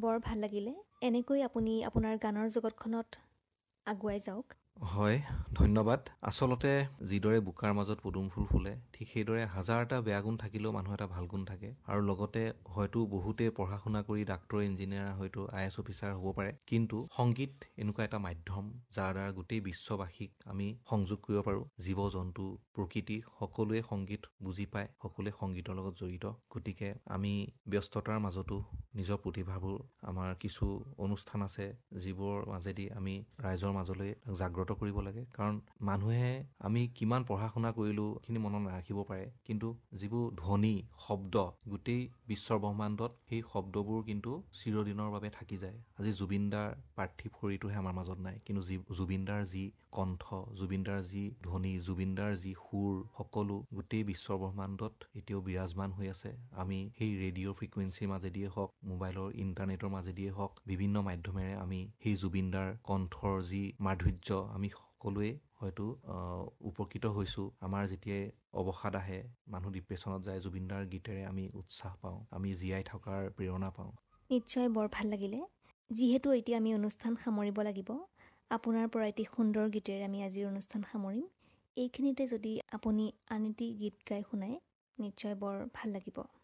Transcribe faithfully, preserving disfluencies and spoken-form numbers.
বৰ ভাল লাগিলে এনেকৈ আপুনি আপোনাৰ গানৰ জগতখনত আগুৱাই যাওক হয় ধন্যবাদ আচলতে যিদৰে বোকাৰ মাজত পদুম ফুল ফুলে ঠিক সেইদৰে হাজাৰটা বেয়া গুণ থাকিলেও মানুহ এটা ভাল গুণ থাকে আৰু লগতে হয়তো বহুতে পঢ়া শুনা কৰি ডাক্তৰ ইঞ্জিনিয়াৰ হয়তো আই এছ অফিচাৰ হ'ব পাৰে কিন্তু সংগীত এনেকুৱা এটা মাধ্যম যাৰ দ্বাৰা গোটেই বিশ্ববাসীক আমি সংযোগ কৰিব পাৰোঁ জীৱ জন্তু প্ৰকৃতি সকলোৱে সংগীত বুজি পায় সকলোৱে সংগীতৰ লগত জড়িত গতিকে আমি ব্যস্ততাৰ মাজতো নিজৰ প্ৰতিভাবোৰ আমাৰ কিছু অনুষ্ঠান আছে যিবোৰ মাজেদি আমি ৰাইজৰ মাজলৈ জাগ্ৰত কৰিব লাগে কাৰণ মানুহে আমি কিমান পঢ়া শুনা কৰিলো খিনি মনত নাৰাখিব পাৰে কিন্তু যিবোৰ ধ্বনি শব্দ গোটেই বিশ্ব ব্ৰহ্মাণ্ডত সেই শব্দবোৰ কিন্তু চিৰদিনৰ বাবে থাকি যায় আজি জুবিনদাৰ পাৰ্থিৱ শৰীৰটোহে আমাৰ মাজত নাই কিন্তু জুবিনদাৰ যি কণ্ঠ জুবিনদাৰ যি ধ্বনি জুবিনদাৰ যি সুৰ সকলো গোটেই বিশ্ব ব্ৰহ্মাণ্ডত এতিয়াও বিৰাজমান হৈ আছে আমি সেই ৰেডিঅ' ফ্ৰিকুৱেঞ্চিৰ মাজেদিয়ে হওক মোবাইলৰ ইণ্টাৰনেটৰ মাজেদিয়ে হওক বিভিন্ন মাধ্যমেৰে আমি সেই জুবিনদাৰ কণ্ঠৰ যি মাধুৰ্য আমি সকলোৱে হয়তো উপকৃত হৈছোঁ আমাৰ যেতিয়াই অৱসাদ আহে মানুহ ডিপ্ৰেশ্যনত যায় জুবিনদাৰ গীতেৰে আমি উৎসাহ পাওঁ আমি জীয়াই থকাৰ প্ৰেৰণা পাওঁ নিশ্চয় বৰ ভাল লাগিলে যিহেতু এতিয়া আমি অনুষ্ঠান সামৰিব লাগিব আপোনাৰ পৰা এটি সুন্দৰ গীতেৰে আমি আজিৰ অনুষ্ঠান সামৰিম এইখিনিতে যদি আপুনি আন এটি গীত গাই শুনায় নিশ্চয় বৰ ভাল লাগিব